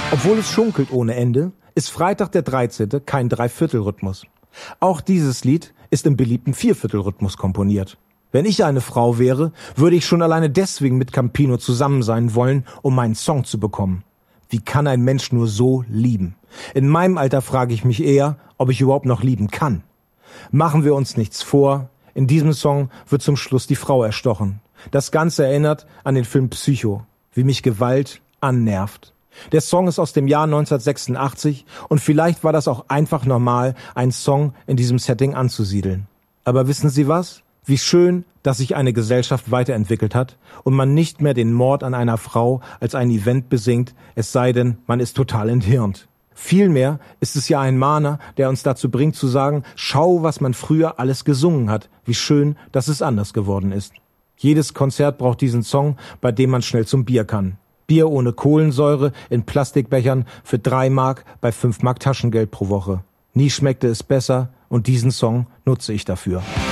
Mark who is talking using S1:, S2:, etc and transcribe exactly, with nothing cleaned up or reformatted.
S1: Obwohl es schunkelt ohne Ende, ist Freitag der dreizehnte kein Dreiviertelrhythmus. Auch dieses Lied ist im beliebten Vierviertelrhythmus komponiert. Wenn ich eine Frau wäre, würde ich schon alleine deswegen mit Campino zusammen sein wollen, um meinen Song zu bekommen. Wie kann ein Mensch nur so lieben? In meinem Alter frage ich mich eher, ob ich überhaupt noch lieben kann. Machen wir uns nichts vor, in diesem Song wird zum Schluss die Frau erstochen. Das Ganze erinnert an den Film Psycho, wie mich Gewalt annervt. Der Song ist aus dem Jahr neunzehnhundertsechsundachtzig und vielleicht war das auch einfach normal, einen Song in diesem Setting anzusiedeln. Aber wissen Sie was? Wie schön, dass sich eine Gesellschaft weiterentwickelt hat und man nicht mehr den Mord an einer Frau als ein Event besingt, es sei denn, man ist total enthirnt. Vielmehr ist es ja ein Mahner, der uns dazu bringt zu sagen, schau, was man früher alles gesungen hat, wie schön, dass es anders geworden ist. Jedes Konzert braucht diesen Song, bei dem man schnell zum Bier kann. Bier ohne Kohlensäure in Plastikbechern für drei Mark bei fünf Mark Taschengeld pro Woche. Nie schmeckte es besser und diesen Song nutze ich dafür.